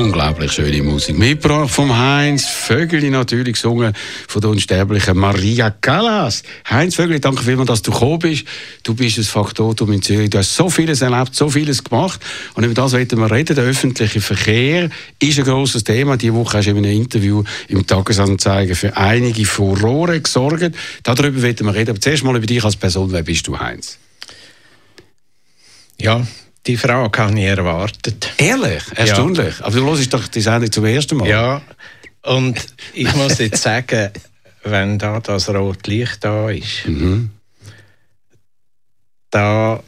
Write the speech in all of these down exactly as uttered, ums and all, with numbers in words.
Unglaublich schöne Musik. Mitgebracht vom Heinz Vögeli, natürlich gesungen von der unsterblichen Maria Callas. Heinz Vögeli, danke vielmals, dass du gekommen bist. Du bist ein Faktotum in Zürich. Du hast so vieles erlebt, so vieles gemacht. Und über das wollen wir reden. Der öffentliche Verkehr ist ein grosses Thema. Diese Woche hast du in einem Interview im Tagesanzeiger für einige Furore gesorgt. Darüber wollen wir reden. Aber zuerst mal über dich als Person. Wer bist du, Heinz? Ja, die Frage habe ich erwartet. Ehrlich? Erstaunlich. Ja. Aber du hörst doch die Sendung zum ersten Mal. Ja, und ich muss jetzt sagen, wenn da das rote Licht da ist, mhm. da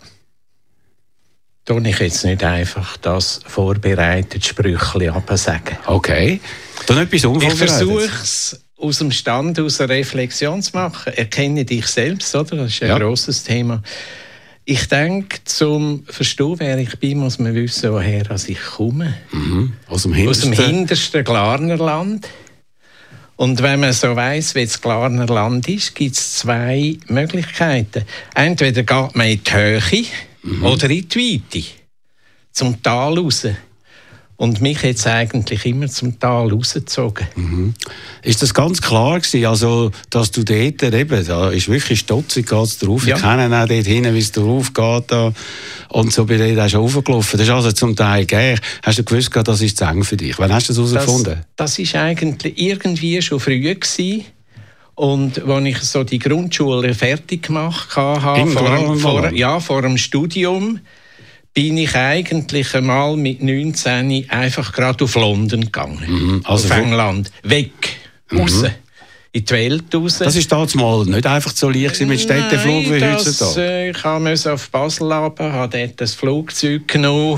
tue ich jetzt nicht einfach das vorbereitete Sprüchli absagen. Okay. Dann etwas unvorbereitet. Ich versuche es aus dem Stand, aus einer Reflexion zu machen. Erkenne dich selbst, oder? Das ist ein ja. grosses Thema. Ich denke, zum Verstehen, wer ich bin, muss man wissen, woher ich komme. Mhm. Aus dem hintersten, Aus dem hintersten Glarnerland. Und wenn man so weiss, wie das Glarnerland ist, gibt es zwei Möglichkeiten. Entweder geht man in die Höhe mhm. oder in die Weite, zum Tal raus. Und mich hat es eigentlich immer zum Tal rausgezogen. Mhm. Ist das ganz klar gewesen, also, dass du dort eben, da ist wirklich stotzig, geht es drauf. Ja. Ich kenne auch dort hinten, wie es drauf geht. Da. Und so bin ich da schon raufgelaufen. Das ist also zum Teil gäh. Hast du gewusst, das ist zu eng für dich? Wann hast du das herausgefunden? Das war eigentlich irgendwie schon früh gewesen. Und als ich so die Grundschule fertig gemacht habe, vor, vor, ja, vor dem Studium, bin ich eigentlich einmal mit neunzehn einfach gerade auf London gegangen. Mhm, also auf England. Weg. Mhm. Raus. In die Welt raus. Das war damals mal nicht einfach so leicht mit Städteflug wie das, heutzutage? Äh, ich musste auf Basel runter, habe dort ein Flugzeug genommen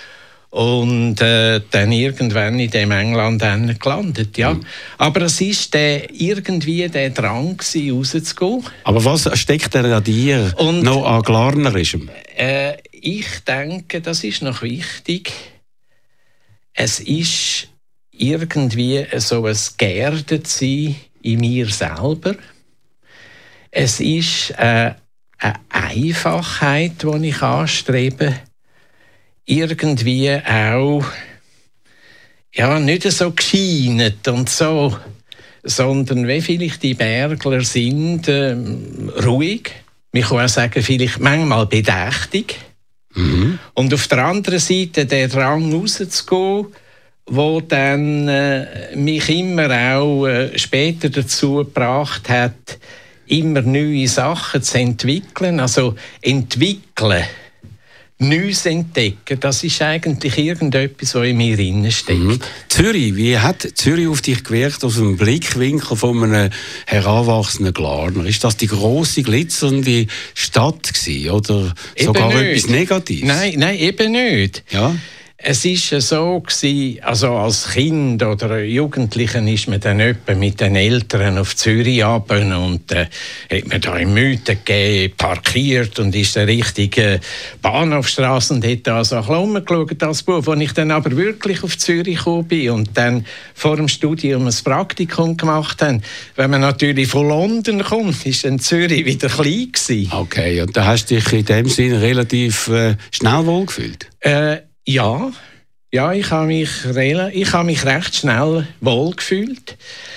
und äh, dann irgendwann in dem England gelandet. Ja. Mhm. Aber es war irgendwie der Drang, rauszugehen. Aber was steckt denn an dir und, noch an Glarnerischem? Äh, Ich denke, das ist noch wichtig. Es ist irgendwie so ein Geerdetsein in mir selber. Es ist äh, eine Einfachheit, die ich anstrebe. Irgendwie auch ja, nicht so gescheinet und so, sondern wie vielleicht die Bergler sind, äh, ruhig. Man kann auch sagen, vielleicht manchmal bedächtig. Mhm. Und auf der anderen Seite der Drang rauszugehen, wo dann äh, mich immer auch äh, später dazu gebracht hat, immer neue Sachen zu entwickeln. Also entwickeln, Neues entdecken, das ist eigentlich irgendetwas, was in mir drin steckt. Mhm. Zürich, wie hat Zürich auf dich gewirkt, aus dem Blickwinkel von einem heranwachsenden Glarner? Ist das die grosse, glitzernde Stadt gewesen, oder eben sogar nicht. Etwas Negatives? Nein, nein, eben nicht. Ja? Es war so, also als Kind oder Jugendlichen ist man dann etwa mit den Eltern auf Zürich runter und äh, hat man da in Mythen gegeben, parkiert und ist der richtige Bahnhofstrasse und hat da so ein bisschen rumgeschaut als Bub. Als ich dann aber wirklich auf Zürich gekommen bin und dann vor dem Studium ein Praktikum gemacht habe, wenn man natürlich von London kommt, ist dann Zürich wieder klein gewesen. Okay, und da hast du dich in dem Sinne relativ äh, schnell wohlgefühlt? Äh, Ja, ja, ich habe mich, ich habe mich recht schnell wohlgefühlt.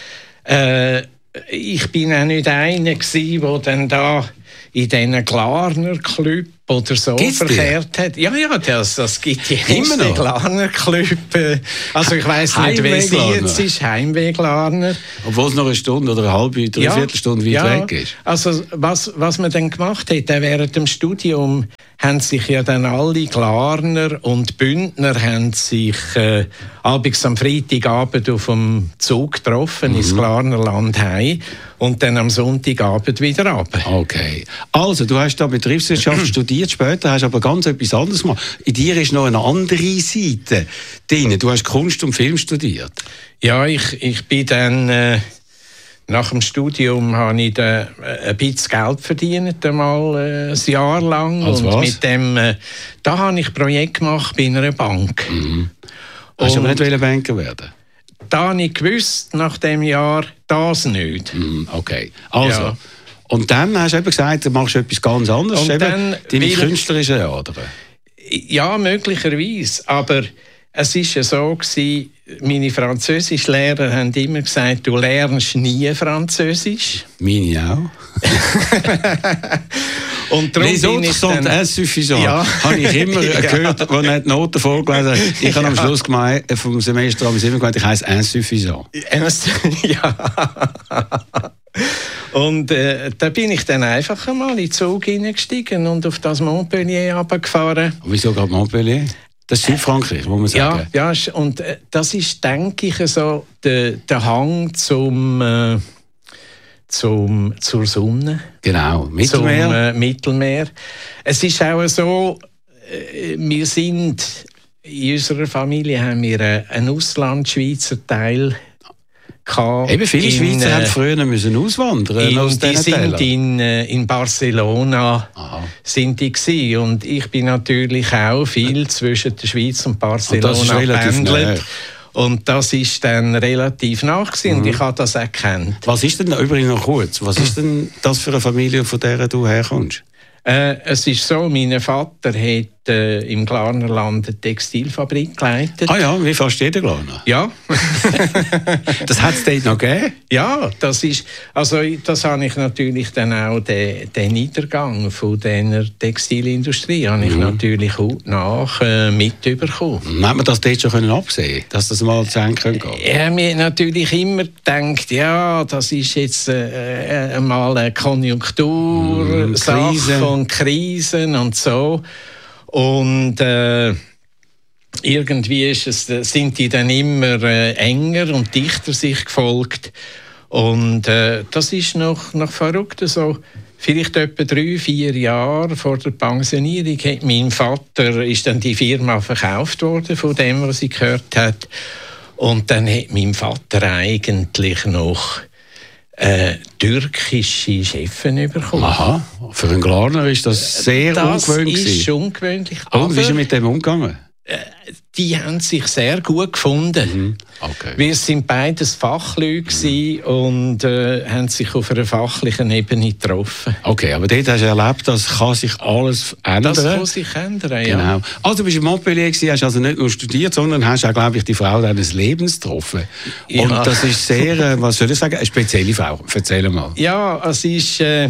Äh, ich bin auch nicht einer gewesen, der dann da in diesen Glarner Club oder so Gibt's verkehrt die? hat. Ja, ja, das, das gibt die immer noch. Glarner Club. Also ich weiss nicht, wie es jetzt ist, Heimweh-Glarner. Obwohl es noch eine Stunde oder eine halbe, dreiviertel ja, Stunde weit ja. weg ist. Also was, was man dann gemacht hat, während dem Studium haben sich ja dann alle Glarner und Bündner haben sich äh, abends am Freitagabend auf dem Zug getroffen, mhm. ins Glarnerland heim und dann am Sonntagabend wieder runter. Okay. Also, du hast da Betriebswirtschaft studiert, später hast aber ganz etwas anderes gemacht. In dir ist noch eine andere Seite drin. Du hast Kunst und Film studiert. Ja, ich, ich bin dann... Äh, Nach dem Studium habe ich da ein bisschen Geld verdient, einmal äh, ein Jahr lang. Also und was? Mit dem, äh, da habe ich ein Projekt gemacht bei einer Bank. Mhm. Hast du aber nicht Banker werden? Da habe ich gewusst, nach dem Jahr, das nicht. Mhm, okay. Also, ja. Und dann hast du eben gesagt, du machst etwas ganz anderes. Und eben dann deine künstlerische Ader. Ja, möglicherweise. Aber es war ja so gewesen, meine Französischlehrer haben immer gesagt, du lernst nie Französisch. Meine auch. Und darum Les bin ich dann... insuffisant. Ja. Habe ich immer gehört, als er die Noten vorgelesen hat. Ich habe am Schluss gemeint, vom Semester haben wir immer gemeint, ich heisse insuffisant. Ja. Und äh, da bin ich dann einfach einmal in den Zug hineingestiegen und auf das Montpellier runtergefahren. Und wieso gerade Montpellier? Das ist Südfrankreich, muss man sagen. Ja, ja, und äh, das ist, denke ich, so der, der Hang zum, äh, zum, zur Sonne. Genau, Mittelmeer. Zum äh, Mittelmeer. Es ist auch so, äh, wir sind, in unserer Familie haben wir äh, einen Auslandschweizer Teil gehabt. Eben, viele in, Schweizer äh, haben früher müssen auswandern in, aus die sind Teilen. in, äh, in Barcelona Aha. sind die gewesen. Und ich bin natürlich auch viel zwischen der Schweiz und Barcelona Und das ist relativ pendelt. nah. Und das ist dann relativ nach gewesen, Mhm. und ich habe das erkannt. Was ist denn, übrigens noch kurz, was ist denn das für eine Familie, von der du herkommst? Äh, es ist so, mein Vater hat äh, im Glarnerland eine Textilfabrik geleitet. Ah ja, wie fast jeder Glarner. Ja. Das hat es dort noch gegeben? Ja, das ist, also das habe ich natürlich dann auch den, den Niedergang von dieser Textilindustrie habe ich Mhm. natürlich natürlich nach äh, mitbekommen. Hat man das dort schon können absehen, dass das mal zu Ende gehen könnte? Ich habe mir natürlich immer gedacht, ja, das ist jetzt äh, einmal eine Konjunktursache Mm, Krise. und Krisen und so. Und äh, irgendwie ist es, sind die dann immer äh, enger und dichter sich gefolgt. Und äh, das ist noch, noch verrückt. So, vielleicht etwa drei, vier Jahre vor der Pensionierung hat mein Vater ist dann die Firma verkauft worden, von dem, was ich gehört hat. Und dann hat mein Vater eigentlich noch äh, türkische Chefin bekommen. Aha, für einen Glarner ist das sehr Das ungewöhnlich. ist ungewöhnlich. Und wie ist er Aber mit dem umgegangen? die haben sich sehr gut gefunden. Mhm. Okay. Wir sind beides Fachleute gewesen und äh, haben sich auf einer fachlichen Ebene getroffen. Okay, aber dort hast du erlebt, das kann sich alles ändern. Das kann sich ändern, ja. Genau. Also du bist in Montpellier gewesen, hast also nicht nur studiert, sondern hast auch, glaube ich, die Frau deines Lebens getroffen. Ja. Und das ist sehr, äh, was soll ich sagen, eine spezielle Frau. Erzähl mal. Ja, es ist, äh,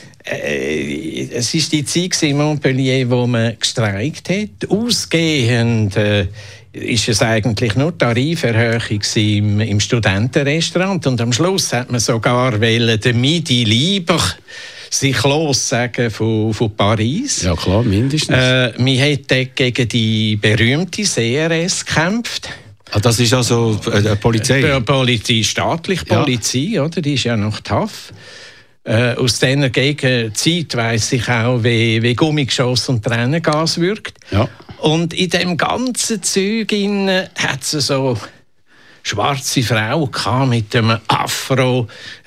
äh, es ist die Zeit in Montpellier, wo man gestreikt hat. Ausgehend äh, ist es eigentlich nur Tariferhöhung im, im Studentenrestaurant. Und am Schluss hat man sogar wollen, den Midi lieber sich lossagen von, von Paris. Ja klar, mindestens. Äh, wir haben dort gegen die berühmte C R S gekämpft. Ah, das ist also äh, die Polizei? Die Polizei, staatliche Ja. Polizei, oder? Die ist ja noch tough. Äh, aus dieser Gegenzeit weiss ich auch, wie, wie Gummigeschoss und Tränengas wirkt. Ja. Und in dem ganzen Zeug hat es so schwarze Frau gehabt mit einem Afro,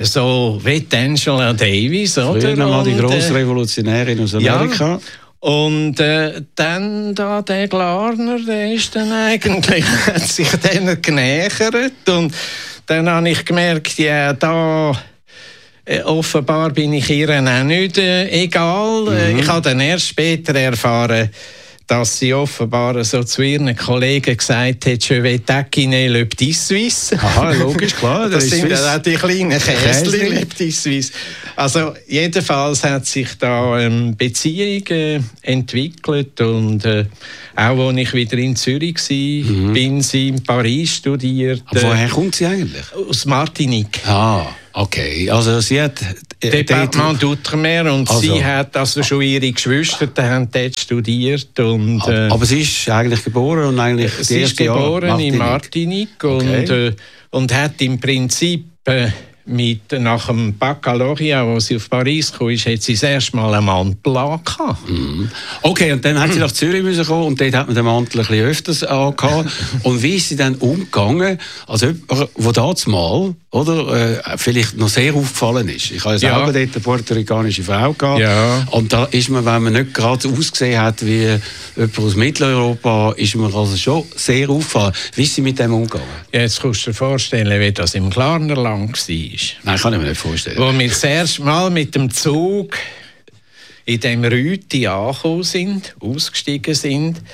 so wie Angela Davis, oder? Früher mal die Und, grosse äh, Revolutionärin aus Amerika. Ja. Und äh, dann da der Glarner, der ist dann eigentlich hat sich denen genähert und dann habe ich gemerkt, ja da äh, offenbar bin ich ihr auch nicht äh, egal. Mhm. Ich habe dann erst später erfahren, dass sie offenbar so zu ihren Kollegen gesagt hat, «Je vais taquiner le petit Suisse». Aha, logisch, klar. Das ist sind Swiss. dann auch die kleinen Kästchen. Kästchen, le petit Suisse. Also jedenfalls hat sich da eine Beziehung äh, entwickelt und äh, auch als ich wieder in Zürich war, mhm. bin sie in Paris studiert. Aber woher kommt sie eigentlich? Aus Martinique. Ah, okay. Also sie hat... Äh, Departement d'Outre-mer und also. sie hat also schon ihre Geschwister haben dort studiert und äh, aber sie ist eigentlich geboren und eigentlich sie ist geboren in Martinique und, okay. äh, und hat im Prinzip äh, mit, nach dem Baccalaureat, wo sie auf Paris kam, ist, hat sie das erste Mal einen Mantel angehabt. Mhm. Okay, und dann hat sie nach Zürich müssen kommen und dort hat man den Mantel ein bisschen öfters angehabt. Und wie ist sie dann umgegangen, als jemand, der damals mal, oder, äh, vielleicht noch sehr aufgefallen ist? Ich habe ja selber Ja. dort eine puerto-ricanische Frau gehabt. Ja. Und da ist man, wenn man nicht gerade ausgesehen hat wie jemand aus Mitteleuropa, ist man also schon sehr aufgefallen. Wie ist sie mit dem umgegangen? Jetzt kannst du dir vorstellen, wie das im Glarnerland war. Nein, kann ich mir nicht vorstellen. Wo wir das erste Mal mit dem Zug in dem Rüti angekommen sind, ausgestiegen sind,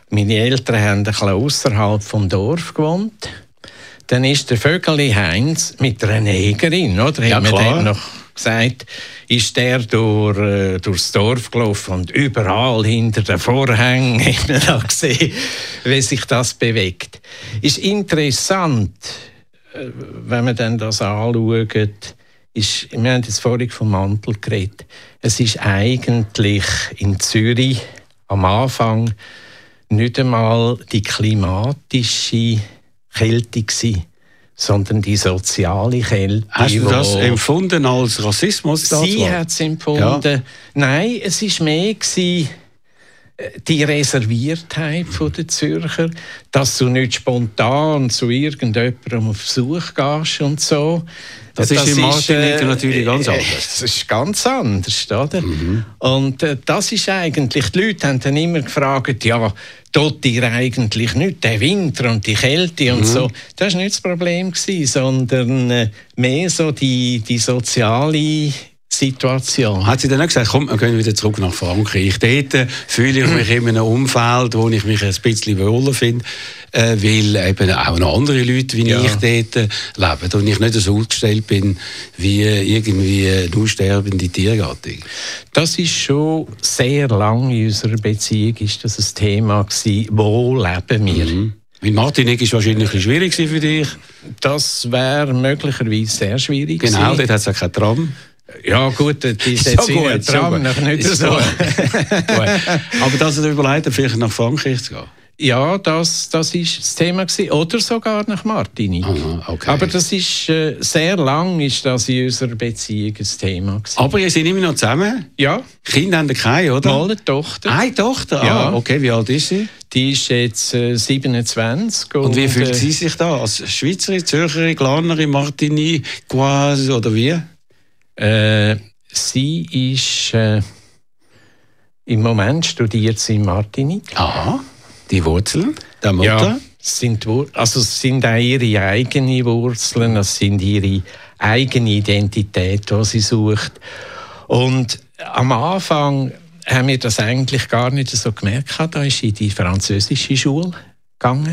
Meine Eltern haben ein bisschen ausserhalb vom Dorf gewohnt. Dann ist der Vögeli Heinz mit einer Negerin, oder? Ja, hat man klar. dann noch gesagt, ist der durch, äh, durchs Dorf gelaufen und überall hinter den Vorhängen hat man da gesehen, wie sich das bewegt. Ist interessant, äh, wenn man dann das anschaut, ist, wir haben jetzt vorhin vom Mantel geredet, es ist eigentlich in Zürich am Anfang nicht einmal die klimatische Kälte gsi, sondern die soziale Kälte. Hast du das empfunden als Rassismus? Sie hat es empfunden. Ja. Nein, es war mehr gsi, die Reserviertheit der Zürcher, dass du nicht spontan zu irgendjemandem auf Besuch gehst und so. Das, das ist in Martinique äh, natürlich ganz anders. Das ist ganz anders, oder? Mhm. Und äh, das ist eigentlich, die Leute haben dann immer gefragt, ja, tut ihr eigentlich nicht den Winter und die Kälte und mhm. so. Das war nicht das Problem gewesen, sondern äh, mehr so die, die soziale Situation. Hat sie dann auch gesagt, komm, wir gehen wieder zurück nach Frankreich. Dort fühle ich mich in einem Umfeld, wo ich mich ein bisschen wohler finde, äh, weil eben auch noch andere Leute wie ja. ich dort leben und ich nicht so ausgestellt bin wie irgendwie eine aussterbende Tiergattung. Das ist schon sehr lange in unserer Beziehung ist das ein Thema gewesen, wo leben wir? Mhm. Weil Martinique ist wahrscheinlich ein bisschen schwierig für dich. Das wäre möglicherweise sehr schwierig gewesen. Genau, dort hat es auch kein Tram. Ja gut, die ist jetzt so in der Tram noch nicht so. so. Aber dass er überlegt, vielleicht nach Frankreich zu gehen? Ja, das, das ist das Thema gewesen. Oder sogar nach Martinique. Aha, okay. Aber das ist äh, sehr lang ist das in unserer Beziehung ein Thema gewesen. Aber ihr seid immer noch zusammen? Ja. Kinder haben keine, oder? Mal eine Tochter. Eine Tochter? Ja. Ah, okay, wie alt ist sie? Die ist jetzt äh, siebenundzwanzig. Und, und wie fühlt sie sich da? Als Schweizerin, Zürcherin, Glanerin, Martinique, quasi oder wie? Äh, sie ist äh, im Moment studiert sie in Martinique. Aha, die Wurzeln, der Mutter? Ja, sind, also es sind auch ihre eigenen Wurzeln, es sind ihre eigene Identität, die sie sucht. Und am Anfang haben wir das eigentlich gar nicht so gemerkt. Da ist sie in die französische Schule gegangen.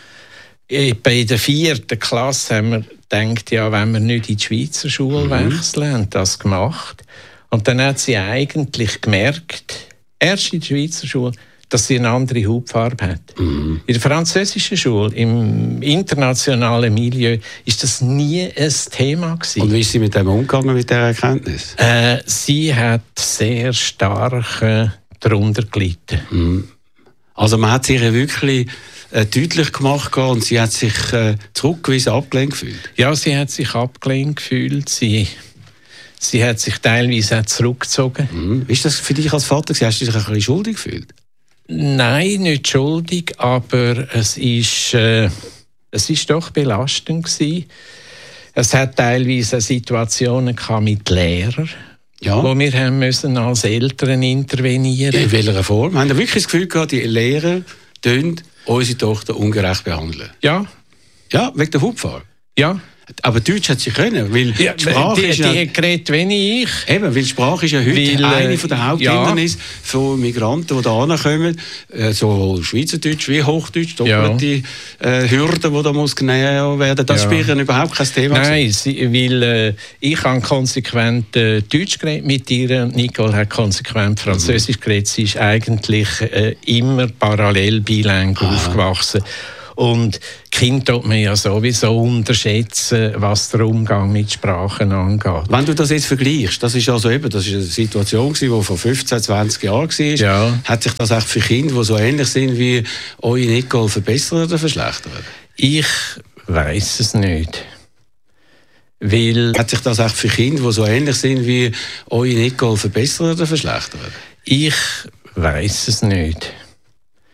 Bei der vierten Klasse haben wir gedacht, ja, wenn wir nicht in die Schweizer Schule mhm. wechseln, haben das gemacht. Und dann hat sie eigentlich gemerkt, erst in der Schweizer Schule, dass sie eine andere Hautfarbe hat. Mhm. In der französischen Schule, im internationalen Milieu, ist das nie ein Thema gewesen. Und wie ist sie mit dem umgegangen, mit dieser Erkenntnis? Äh, sie hat sehr stark äh, darunter gelitten. Mhm. Also man hat sich wirklich äh, deutlich gemacht und sie hat sich äh, zurückgewiesen, abgelehnt gefühlt? Ja, sie hat sich abgelehnt gefühlt. Sie, sie hat sich teilweise auch zurückgezogen. Mhm. Wie ist das für dich als Vater? Hast du dich ein bisschen schuldig gefühlt? Nein, nicht schuldig, aber es ist, äh, es ist doch belastend gewesen. Es hat teilweise Situationen gehabt mit Lehrern, ja. wo wir haben müssen als Eltern intervenieren. In welcher Form? Wir haben wirklich das Gefühl gehabt, die Lehrer tun unsere Tochter ungerecht behandeln. Ja. Ja, wegen der Hautfarbe. Ja. Aber Deutsch hat sie können, weil ja, die Sprache die, ist ja... Die geredet wenig ich. Eben, weil Sprache ist ja heute weil, eine von der Haupthindernisse ja. von Migranten, die da hinkommen. Sowohl Schweizerdeutsch wie Hochdeutsch, doppelte ja. äh, Hürden, die da muss genommen werden. Das ja. spielt überhaupt kein Thema. Nein, sie, weil äh, ich habe konsequent äh, Deutsch geredet mit ihr und Nicole hat konsequent Französisch mhm. geredet. Sie ist eigentlich äh, immer parallel bilingue aufgewachsen. Und Kind tut man ja sowieso unterschätzen, was der Umgang mit Sprachen angeht. Wenn du das jetzt vergleichst, das ist also eben, das ist eine Situation, die vor fünfzehn, zwanzig Jahren war. Ja. Hat sich das auch für Kinder, die so ähnlich sind wie eure Nicole, verbessert oder verschlechtert? Ich weiss es nicht. Weil Hat sich das auch für Kinder, die so ähnlich sind wie eure Nicole, verbessert oder verschlechtert? Ich weiss es nicht.